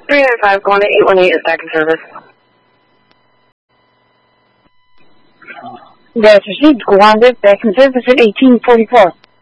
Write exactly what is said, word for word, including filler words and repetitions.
three nine five going to eight one eight is back in service. Yes, received. Go on with back in service at eighteen forty-four.